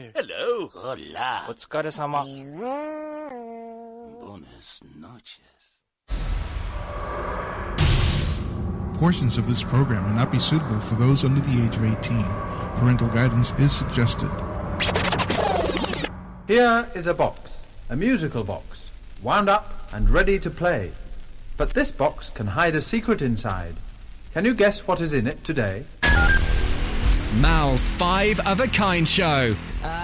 there. Hello. Hola. お疲れ様。 Buenas noches. Portions of this program may not be suitable for those under the age of 18. Parental guidance is suggested. Here is a box, a musical box, wound up and ready to play. But this box can hide a secret inside. Can you guess what is in it today? Mal's Five of a Kind Show.